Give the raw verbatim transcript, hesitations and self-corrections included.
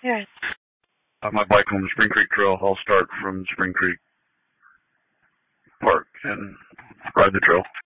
Yes. Uh, my bike home, Spring Creek Trail. I'll start from Spring Creek Park and ride the trail.